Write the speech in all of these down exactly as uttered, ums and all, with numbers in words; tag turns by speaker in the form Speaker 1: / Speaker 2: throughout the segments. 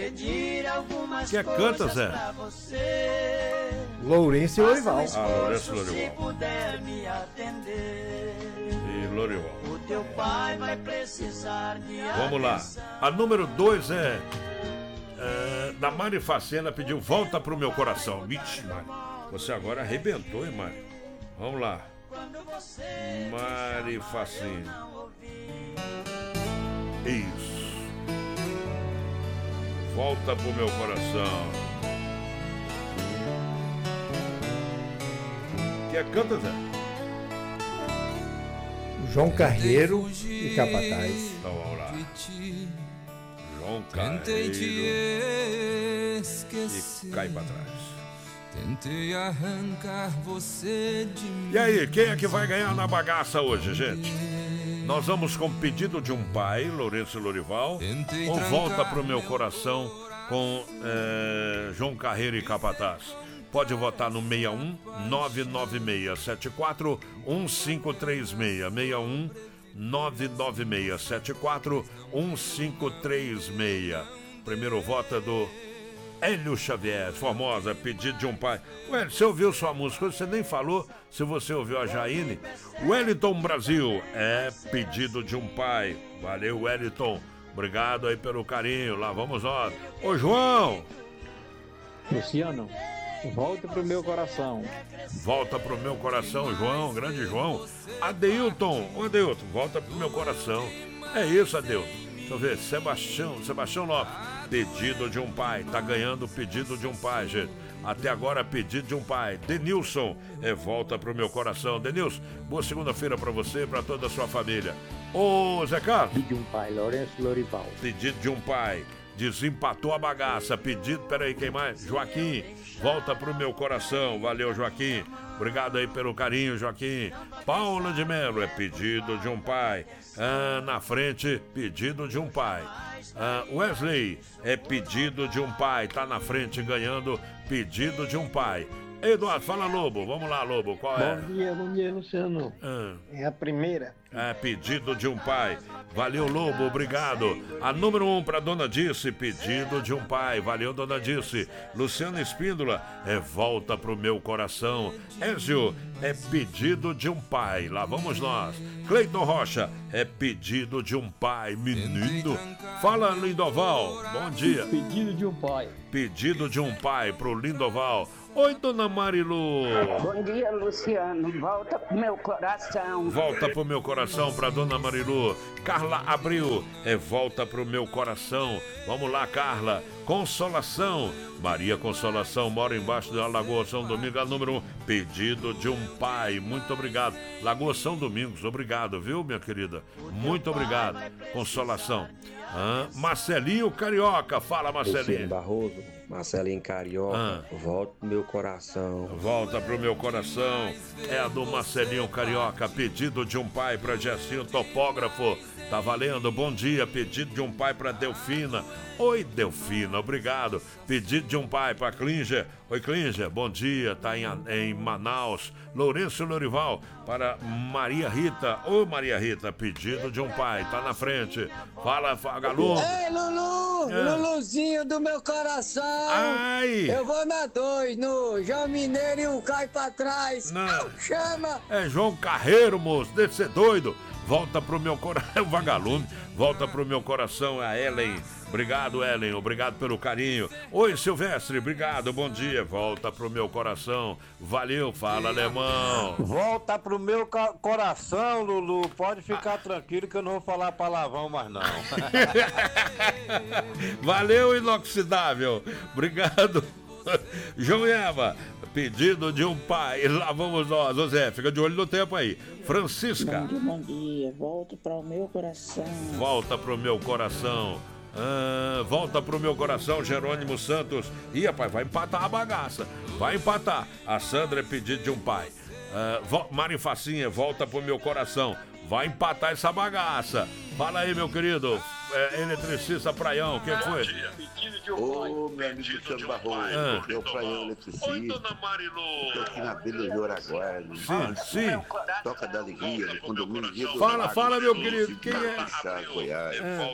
Speaker 1: Quem canta, Zé?
Speaker 2: Lourenço e Lorival.
Speaker 1: Ah, Lourenço e Lorival. E Lorival.
Speaker 3: O teu pai vai precisar de
Speaker 1: Vamos lá. A número dois é, é da Mari Facena, pediu Volta Pro Meu Coração. Vixe, Mari, você agora arrebentou, hein, Mari? Vamos lá. Mari Facena. Isso. Volta pro meu coração. Quer canta, Zé?
Speaker 2: João Carreiro e Capataz.
Speaker 1: Então vamos lá. João Carreiro e cai pra trás.
Speaker 4: Tentei arrancar você de mim.
Speaker 1: E aí, quem é que vai ganhar na bagaça hoje, gente? Nós vamos com Pedido de um Pai, Lourenço e Lorival, ou Volta Pro Meu Coração com é, João Carreiro e Capataz. Pode votar no seis um nove nove seis sete quatro um cinco três seis. seis um nove nove seis sete quatro um cinco três seis. Primeiro voto é do Hélio Xavier, Formosa, Pedido de um Pai. Ué, você ouviu sua música, você nem falou se você ouviu a Jaine. Wellington Brasil, é Pedido de um Pai. Valeu, Wellington. Obrigado aí pelo carinho. Lá vamos nós. Ô, João.
Speaker 5: Luciano, volta pro meu coração.
Speaker 1: Volta pro meu coração, João, grande João. Adeilton, ô Adeilton, volta pro meu coração. É isso, Adeilton. Deixa eu ver, Sebastião, Sebastião Lopes. Pedido de um Pai, tá ganhando Pedido de um Pai, gente. Até agora, Pedido de um Pai. Denilson, é Volta Pro Meu Coração. Denilson, boa segunda-feira pra você e pra toda a sua família. Ô, Zé Carlos.
Speaker 5: Pedido de um Pai, Lourenço Lorival.
Speaker 1: Pedido de um Pai, desempatou a bagaça. Pedido, peraí, quem mais? Joaquim, Volta Pro Meu Coração. Valeu, Joaquim. Obrigado aí pelo carinho, Joaquim. Paula de Melo, é Pedido de um Pai. Ah, na frente, Pedido de um Pai. Ah, Wesley, é Pedido de um Pai. Tá na frente ganhando Pedido de um Pai. Eduardo, fala, Lobo. Vamos lá, Lobo. Qual é?
Speaker 5: Bom dia, bom dia, Luciano.
Speaker 1: Ah.
Speaker 5: É a primeira.
Speaker 1: É Pedido de um Pai. Valeu, Lobo, obrigado. A número um para Dona Dirce, Pedido de um Pai. Valeu, Dona Dirce. Luciana Espíndola, é Volta Pro Meu Coração. Ézio, é Pedido de um Pai. Lá vamos nós. Cleiton Rocha, é Pedido de um Pai. Menino, fala, Lindoval. Bom dia.
Speaker 5: Pedido de um Pai.
Speaker 1: Pedido de um Pai pro Lindoval. Oi, Dona Marilu.
Speaker 6: Bom dia, Luciano. Volta pro meu coração.
Speaker 1: Volta pro meu coração pra Dona Marilu. Carla Abril, é Volta Pro Meu Coração. Vamos lá, Carla. Consolação, Maria Consolação, mora embaixo da Lagoa São Domingos, a número um, Pedido de um Pai. Muito obrigado. Lagoa São Domingos, obrigado, viu, minha querida? Muito obrigado. Consolação. Ah, Marcelinho Carioca, fala, Marcelinho.
Speaker 7: Luciano Barroso, Marcelinho Carioca,
Speaker 1: ah.
Speaker 7: Volta pro meu coração.
Speaker 1: Volta pro meu coração. É a do Marcelinho Carioca, Pedido de um Pai pra Gessinho Topógrafo. Tá valendo, bom dia, Pedido de um Pai pra Delfina. Oi, Delfina, obrigado. Pedido de um Pai pra Klinger. Oi, Klinger, bom dia, tá em, em Manaus. Lourenço Lorival para Maria Rita. Ô, Maria Rita, Pedido de um Pai, tá na frente. Fala, Galo.
Speaker 8: Ei, Lulu, é. Luluzinho do meu coração.
Speaker 1: Ai.
Speaker 8: Eu vou na dois, no João Mineiro e o Cai pra trás.
Speaker 1: Não.
Speaker 8: Chama.
Speaker 1: É João Carreiro, moço, deve ser doido. Volta pro meu coração, vagalume. Volta pro meu coração, a Ellen. Obrigado, Ellen, obrigado pelo carinho. Oi, Silvestre, obrigado, bom dia. Volta pro meu coração. Valeu, fala, alemão.
Speaker 9: Volta pro meu co- coração, Lulu. Pode ficar ah. tranquilo que eu não vou falar palavrão mais não.
Speaker 1: Valeu, inoxidável. Obrigado. João Eva, Pedido de um Pai. Lá vamos nós, José, fica de olho no tempo aí. Francisca.
Speaker 10: Bom dia, bom dia. Volta para o meu coração.
Speaker 1: Volta pro meu coração. Ah, volta pro meu coração, Jerônimo Santos. Ih, rapaz, vai empatar a bagaça. Vai empatar. A Sandra é Pedido de um Pai. Ah, vo- Mari Facinha, volta pro meu coração. Vai empatar essa bagaça. Fala aí, meu querido. É, eletricista Praião, quem foi?
Speaker 11: Pedido de Ô, meu amigo Luciano Barroso,
Speaker 1: Ah.
Speaker 11: eu pra eu eletricista. Tô aqui na Vila de Joraguá. no-
Speaker 1: Sim, sim.
Speaker 11: Toca da Alegria, no condomínio Rio do
Speaker 1: Fala,
Speaker 11: Lago,
Speaker 1: fala, meu
Speaker 11: no
Speaker 1: querido,
Speaker 11: município
Speaker 1: quem
Speaker 11: de
Speaker 1: é?
Speaker 11: Capixaba, Goiás.
Speaker 1: É.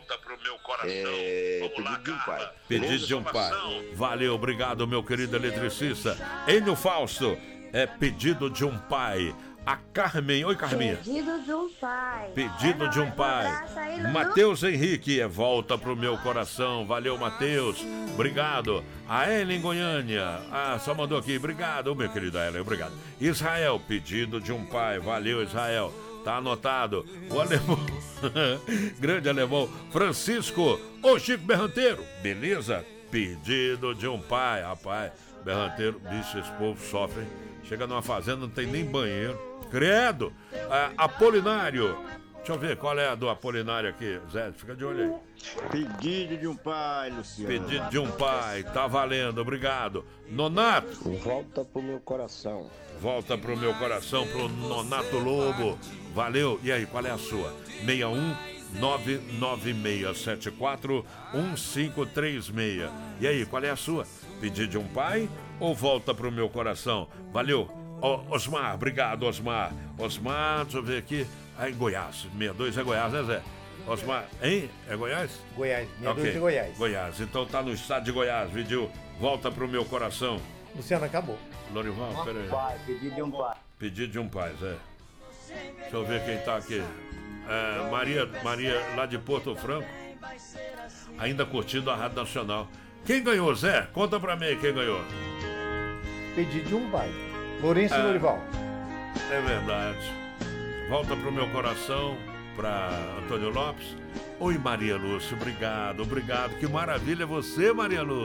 Speaker 11: É, pedido de um pai.
Speaker 1: Pedido de um pai. Valeu, obrigado, meu querido eletricista. Enio Fausto, é pedido de um pai. A Carmen, oi Carminha.
Speaker 12: Pedido de um pai.
Speaker 1: Pedido de um pai. Matheus Henrique, é volta pro meu coração. Valeu, Matheus. Obrigado. A Ellen Goiânia. Ah, só mandou aqui. Obrigado, meu querido Ellen. Obrigado. Israel, pedido de um pai. Valeu, Israel. Tá anotado. O alemão. Grande alemão. Francisco. Ô, Chico Berranteiro. Beleza? Pedido de um pai. Rapaz, Berranteiro, bicho, esse povo sofre, hein? Chega numa fazenda, não tem nem banheiro. Credo! Ah, Apolinário. Deixa eu ver qual é a do Apolinário aqui. Zé, fica de olho aí.
Speaker 11: Pedido de um pai, Luciano.
Speaker 1: Pedido de um pai. Tá valendo, obrigado. Nonato.
Speaker 7: Volta pro meu coração.
Speaker 1: Volta pro meu coração, pro Nonato Lobo. Valeu. E aí, qual é a sua? seis um nove nove seis sete quatro um cinco três seis. E aí, qual é a sua? Pedido de um pai ou volta pro meu coração? Valeu. Ó, Osmar, obrigado, Osmar. Osmar, deixa eu ver aqui. Ah, em Goiás. sessenta e dois é Goiás, né, Zé? Osmar, hein? É Goiás?
Speaker 2: Goiás, sessenta e dois
Speaker 1: Ok.
Speaker 2: é Goiás.
Speaker 1: Goiás. Então tá no estado de Goiás, pediu. Volta pro meu coração.
Speaker 2: Luciano, acabou.
Speaker 1: Lorival, peraí.
Speaker 5: Pai, pedido de um pai.
Speaker 1: Pedido de um pai, Zé. Deixa eu ver quem tá aqui. É, Maria, Maria, lá de Porto Franco. Ainda curtindo a Rádio Nacional. Quem ganhou, Zé? Conta pra mim quem ganhou.
Speaker 2: Pedido de um pai. Lourenço
Speaker 1: É.
Speaker 2: Lorival.
Speaker 1: É verdade. Volta pro meu coração, pra Antônio Lopes. Oi, Maria Lúcia, obrigado, obrigado. Que maravilha você, Maria Lúcia.